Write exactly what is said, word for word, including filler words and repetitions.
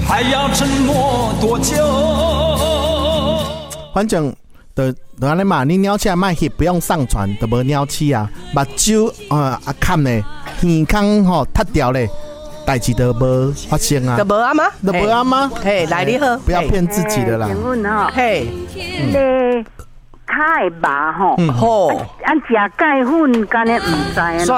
还要沉默多久？ 反正就就安尼嘛，你鸟起来卖翕，不用上传，就无鸟起啊。目睭啊啊看咧，耳孔吼塌掉咧，代志都无发生啊。 都无啊吗？ 都无啊吗？ 嘿，来你好， 不要骗自己的啦。 请问哈， 嘿， 咧脚的肉吼， 好， 按食钙粉，敢咧唔知啊？